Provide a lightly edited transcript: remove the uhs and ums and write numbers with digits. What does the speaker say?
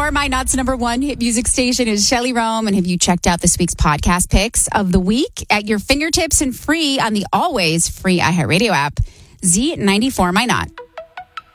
94 My Not's number one hit music station is Shelley Rome. And have you checked out this week's podcast picks of the week at your fingertips and free on the always free iHeartRadio app? Z94 My Not.